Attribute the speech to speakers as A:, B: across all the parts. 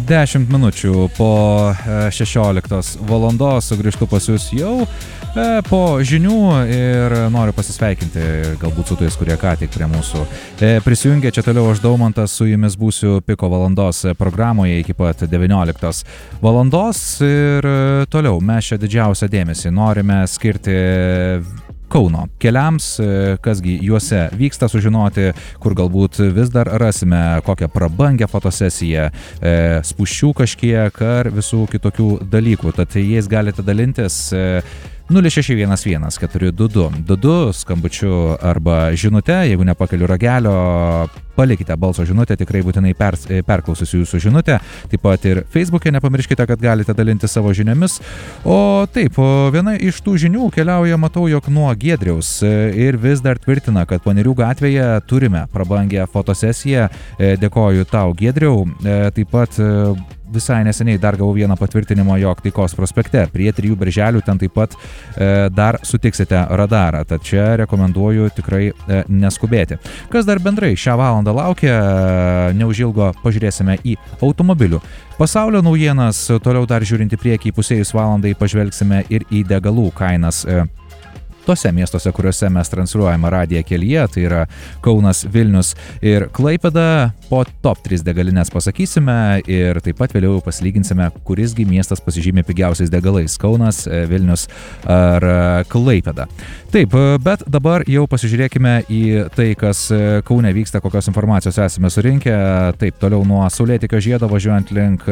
A: 10 minučių po 16 valandos sugrįžtu pas jūs jau po žinių ir noriu pasisveikinti galbūt su tais, kurie ką tik prie mūsų prisijungė. Čia toliau aš Daumantas, su jumis būsiu Piko valandos programoje iki pat 19 valandos ir toliau mes čia didžiausią dėmesį norime skirti Kauno keliams, kasgi juose vyksta, sužinoti, kur galbūt vis dar rasime kokią prabangią fotosesiją, spūsčių kažkiek ar visų kitokių dalykų. Tad jais galite dalintis 0611 422 skambučiu arba žinute, jeigu nepakeliu ragelio, palikite balso žinutę, tikrai būtinai perklausysiu jūsų žinutę. Taip pat ir Facebook'e nepamirškite, kad galite dalinti savo žiniomis. O taip, viena iš tų žinių keliauja, matau, jog nuo Giedriaus ir vis dar tvirtina, kad Panerių gatvėje turime prabangią fotosesiją. Dėkoju tau, Giedriau. Taip pat visai neseniai dar gavau vieną patvirtinimą, jog Taikos prospekte prie 3 Birželių ten taip pat dar sutiksite radarą. Tad čia rekomenduoju tikrai neskubėti. Kas dar bendrai šią valandą laukia, neužilgo pažiūrėsime į automobilių pasaulio naujienas, toliau dar žiūrint į priekį pusėjus valandai pažvelgsime ir į degalų kainas tose miestuose, kuriuose mes transliuojame radiją kelyje, tai yra Kaunas, Vilnius ir Klaipėda. Po top 3 degalinės pasakysime ir taip pat vėliau pasilyginsime, kurisgi miestas pasižymė pigiausiais degalais – Kaunas, Vilnius ar Klaipėda. Taip, bet dabar jau pasižiūrėkime į tai, kas Kaune vyksta, kokios informacijos esame surinkę. Taip, toliau nuo Saulėtekio žiedo važiuojant link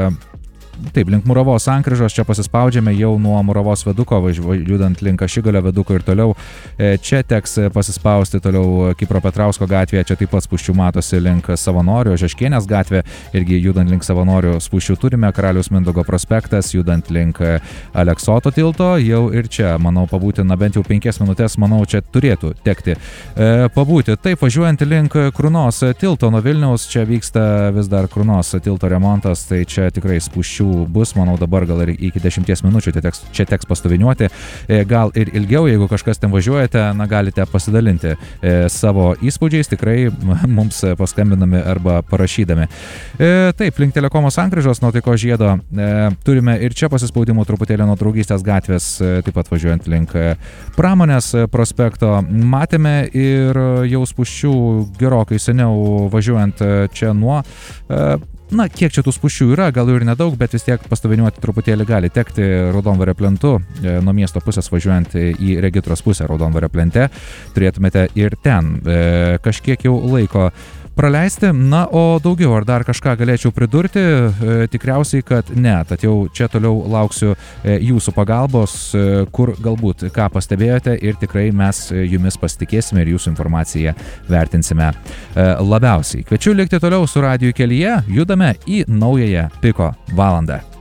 A: Muravos sankryžos, čia pasispaudžiame jau nuo Muravos viaduko, judant link Ašigalio viaduko ir toliau. Čia teks pasispausti toliau Kipro Petrausko gatvėje, čia taip pat spūsčių matosi link Savanorių, Žeškienės gatvė, irgi judant link Savanorių spūsčių turime, Karaliaus Mindaugo prospektas, judant link Aleksoto tilto, jau ir čia, manau, pabūti, bent jau 5 minutės, manau, čia turėtų tekti pabūti. Taip, važiuojant link Krunos tilto nuo Vilniaus, čia vyksta vis dar Krunos tilto remontas, tai čia tikrai spūsčių bus, manau, dabar gal ir iki 10 minučių čia teks pastoviniuoti, gal ir ilgiau, jeigu kažkas ten važiuojate, galite pasidalinti savo įspūdžiais, tikrai mums paskambinami arba parašydami. Taip, link Telekomo sankryžos nuo Taikos žiedo turime ir čia pasispaudimų truputėlį nuo Draugystės gatvės, taip pat važiuojant link Pramonės prospekto. Matėme ir jau spūsčių gerokai seniau važiuojant čia nuo kiek čia tų spūsčių yra, gal ir nedaug, bet vis tiek pastoviniuoti truputėlį gali tekti Raudondvario plentu, nuo miesto pusės važiuojant į Regitros pusę Raudondvario plente, turėtumėte ir ten kažkiek jau laiko praleisti. O daugiau ar dar kažką galėčiau pridurti? Tikriausiai, kad ne. Tad jau čia toliau lauksiu jūsų pagalbos, kur galbūt ką pastebėjote ir tikrai mes jumis pasitikėsime ir jūsų informaciją vertinsime labiausiai. Kviečiu likti toliau su radiju kelyje, judame į naująją Piko valandą.